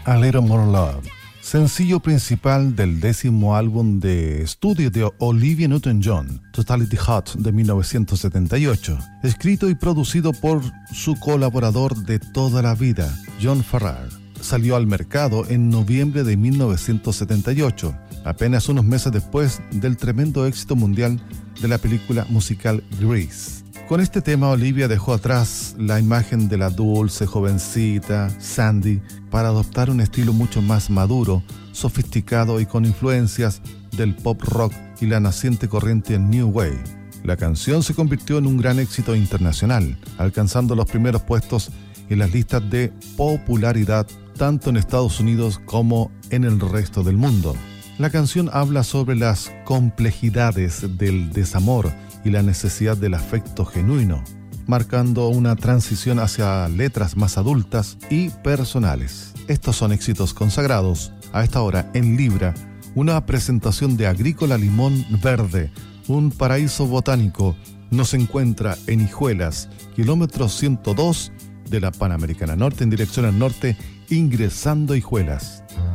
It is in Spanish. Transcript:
A Little More Love, sencillo principal del 10º álbum de estudio de Olivia Newton-John, Totality Hot de 1978, escrito y producido por su colaborador de toda la vida, John Farrar. Salió al mercado en noviembre de 1978, apenas unos meses después del tremendo éxito mundial de la película musical Grease. Con este tema, Olivia dejó atrás la imagen de la dulce jovencita Sandy para adoptar un estilo mucho más maduro, sofisticado y con influencias del pop rock y la naciente corriente New Wave. La canción se convirtió en un gran éxito internacional, alcanzando los primeros puestos en las listas de popularidad tanto en Estados Unidos como en el resto del mundo. La canción habla sobre las complejidades del desamor y la necesidad del afecto genuino, marcando una transición hacia letras más adultas y personales. Estos son éxitos consagrados a esta hora en Libra, una presentación de Agrícola Limón Verde, un paraíso botánico. Nos encuentra en Hijuelas, kilómetro 102 de la Panamericana Norte en dirección al norte, ingresando a Hijuelas.